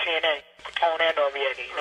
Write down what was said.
နေနဲ့ထုံနေတော့ပြည့်နေ